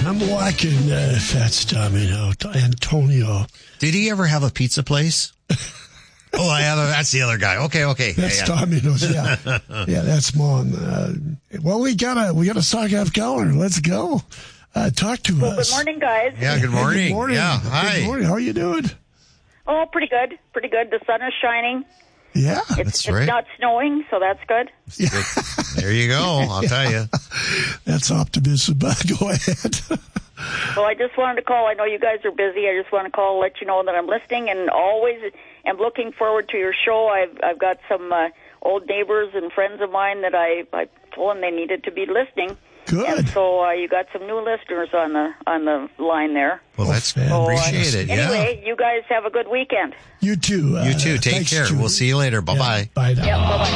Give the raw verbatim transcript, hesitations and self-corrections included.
I'm walking uh, Fats Domino, Antonio. Did he ever have a pizza place? Oh, I have a, that's the other guy. Okay, okay. That's yeah, yeah. Domino's, yeah. Yeah, that's Mom. Uh, well, we gotta, we gotta stock up Keller. Let's go. Uh, talk to well, us. Good morning, guys. Yeah, good morning. Hey, good morning. Yeah, hi. Good morning. How are you doing? Oh, pretty good. Pretty good. The sun is shining. Yeah. It's, That's it's right. not snowing, so that's good. There you go. I'll tell you. That's optimism, but go ahead. Well, I just wanted to call. I know you guys are busy. I just want to call, let you know that I'm listening, and always am looking forward to your show. I've I've got some uh, old neighbors and friends of mine that I I told them they needed to be listening. Good. And so uh, you got some new listeners on the on the line there. Well, that's Oh, So, uh, appreciate it. Yeah. Anyway, you guys have a good weekend. You too. Uh, You too. Take thanks, care. Judy. We'll see you later. Bye bye. Yeah, bye now. Yeah, bye bye.